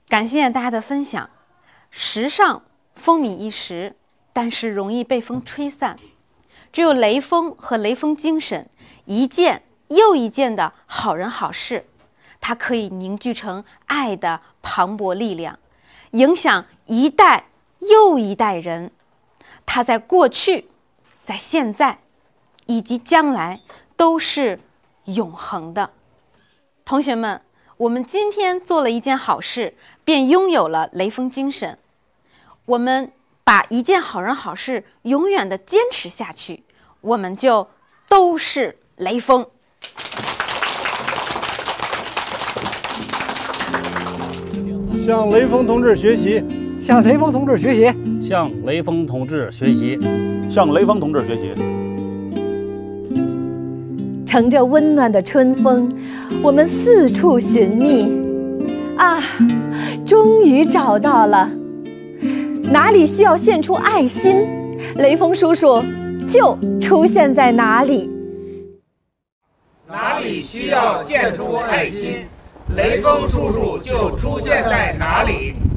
感谢大家的分享。时尚风靡一时，但是容易被风吹散。只有雷锋和雷锋精神，一件又一件的好人好事，它可以凝聚成爱的磅礴力量，影响一代又一代人。它在过去、在现在以及将来都是永恒的。同学们，我们今天做了一件好事，便拥有了雷锋精神。我们把一件好人好事永远的坚持下去，我们就都是雷锋。 向雷锋同志学习， 向雷锋同志学习， 向雷锋同志学习， 向雷锋同志学习。 乘着温暖的春风，我们四处寻觅，啊，终于找到了。哪里需要献出爱心，雷锋叔叔就出现在哪里。 哪里需要献出爱心，雷锋叔叔就出现在哪里。